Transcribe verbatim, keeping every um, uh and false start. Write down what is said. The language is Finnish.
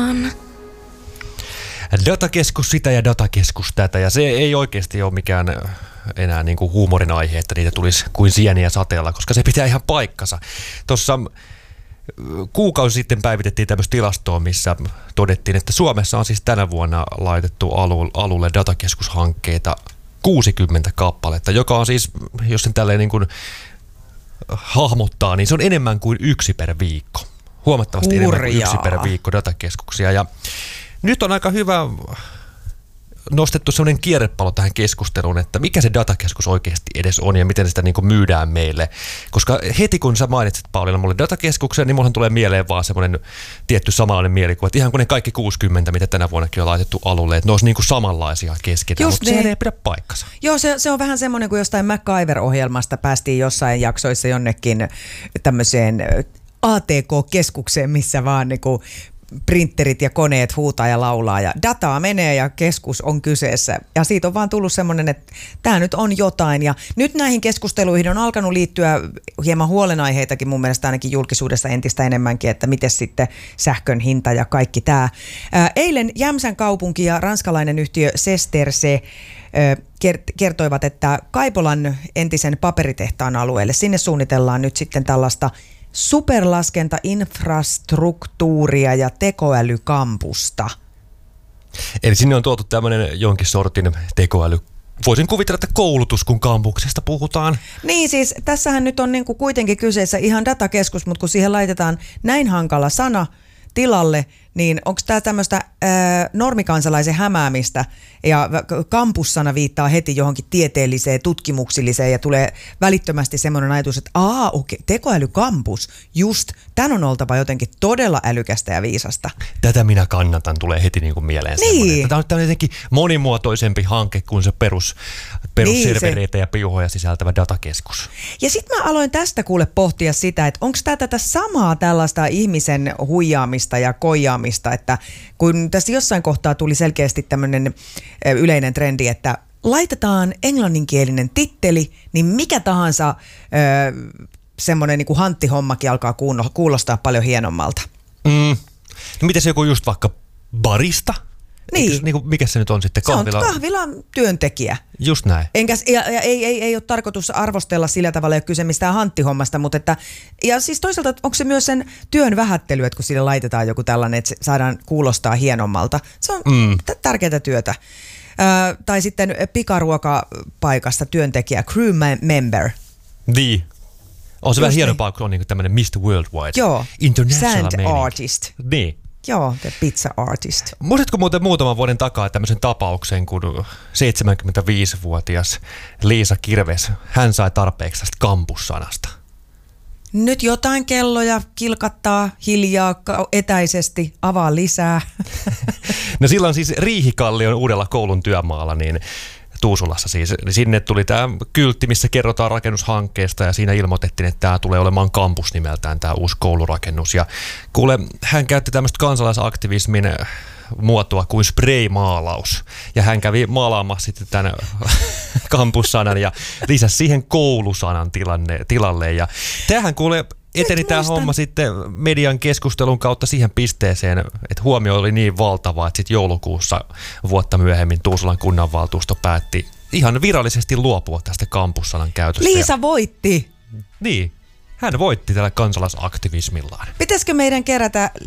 Dataan. Datakeskus sitä ja datakeskus tätä, ja se ei oikeasti ole mikään enää niin kuin huumorin aihe, että niitä tulisi kuin sieniä sateella, koska se pitää ihan paikkansa. Tuossa kuukausi sitten päivitettiin tämmöistä tilastoa, missä todettiin, että Suomessa on siis tänä vuonna laitettu alulle datakeskushankkeita kuusikymmentä kappaletta, joka on siis, jos sen tälleen niin kuin hahmottaa, niin se on enemmän kuin yksi per viikko. Huomattavasti Hurjaa. enemmän kuin yksi per viikko datakeskuksia. Ja nyt on aika hyvä nostettu sellainen kierrepallo tähän keskusteluun, että mikä se datakeskus oikeasti edes on ja miten sitä niin kuin myydään meille. Koska heti kun sä mainitsit Pauliina mulle datakeskuksen, niin mullahan tulee mieleen vaan semmoinen tietty samanlainen mielikuva, että ihan kuin ne kaikki kuusikymmentä, mitä tänä vuonnakin on laitettu alulle, että ne olisi niin kuin samanlaisia keskenään, mutta se ei pidä paikkansa. Joo, se, se on vähän semmoinen kuin jostain MacGyver-ohjelmasta päästiin jossain jaksoissa jonnekin tämmöiseen A T K-keskukseen, missä vaan niinku printerit ja koneet huutaa ja laulaa ja dataa menee ja keskus on kyseessä. Ja siitä on vaan tullut semmoinen, että tämä nyt on jotain. Ja nyt näihin keskusteluihin on alkanut liittyä hieman huolenaiheitakin mun mielestä ainakin julkisuudessa entistä enemmänkin, että miten sitten sähkön hinta ja kaikki tämä. Eilen Jämsän kaupunki ja ranskalainen yhtiö Sesterse kertoivat, että Kaipolan entisen paperitehtaan alueelle, sinne suunnitellaan nyt sitten tällaista superlaskentainfrastruktuuria ja tekoälykampusta. Eli sinne on tuotu tämmöinen jonkin sortin tekoäly. Voisin kuvitella, että koulutus, kun kampuksesta puhutaan. Niin siis, tässähän nyt on niinku kuitenkin kyseessä ihan datakeskus, mutta kun siihen laitetaan näin hankala sana tilalle, niin onko tämä tämmöistä normikansalaisen hämäämistä ja kampussana viittaa heti johonkin tieteelliseen, tutkimuksilliseen ja tulee välittömästi semmoinen ajatus, että aa okei, tekoälykampus, just, tän on oltava jotenkin todella älykästä ja viisasta. Tätä minä kannatan, tulee heti niin kuin mieleen niin. semmoinen. Tämä on tämmöinen jotenkin monimuotoisempi hanke kuin se perus, perusservereitä niin ja piuhoja sisältävä datakeskus. Ja sitten mä aloin tästä kuule pohtia sitä, että onko tämä tätä samaa tällaista ihmisen huijaamista ja koijaamista, että kun tässä jossain kohtaa tuli selkeästi tämmöinen yleinen trendi, että laitetaan englanninkielinen titteli, niin mikä tahansa semmoinen niin kuin hanttihommakin alkaa kuulostaa paljon hienommalta. Mm. No miten se joku just vaikka barista? Niin. Eikö, niin kuin, mikä se nyt on sitten? Kahvila? Se on kahvilan työntekijä. Just näin. Enkä, ja, ja ei, ei, ei ole tarkoitus arvostella sillä tavalla, ei ole kyse mistään hanttihommasta, mutta että, ja siis toisaalta onko se myös sen työn vähättely, että kun sille laitetaan joku tällainen, että se saadaan kuulostaa hienommalta. Se on mm. t- tärkeää työtä. Ö, tai sitten pikaruokapaikasta työntekijä, crew member. Niin. On se just vähän hienompaa, kun on niin tämmöinen mister Worldwide. Joo. International Sand meininki. artist. Niin. Joo, the pizza artist. Muistatko muuten muutaman vuoden takaa tämmöisen tapauksen, kun seitsemänkymmentäviisivuotias Liisa Kirves, hän sai tarpeeksi tästä kampussanasta? Nyt jotain kelloja kilkattaa hiljaa, etäisesti, avaa lisää. No silloin siis Riihikallion uudella koulun työmaalla, niin Tuusulassa siis. Sinne tuli tämä kyltti, missä kerrotaan rakennushankkeesta ja siinä ilmoitettiin, että tämä tulee olemaan kampus nimeltään, tämä uusi koulurakennus. Ja kuule, hän käytti tämmöistä kansalaisaktivismin muotoa kuin spray-maalaus. Ja hän kävi maalaamassa sitten tämän kampussanan ja lisäsi siihen koulusanan tilanne, tilalle. Ja tämähän kuule eteni tämä homma sitten median keskustelun kautta siihen pisteeseen, että huomio oli niin valtava, että sitten joulukuussa vuotta myöhemmin Tuusulan kunnanvaltuusto päätti ihan virallisesti luopua tästä kampussanan käytöstä. Liisa voitti! Niin, hän voitti tällä kansalaisaktivismillaan. Pitäisikö meidän kerätä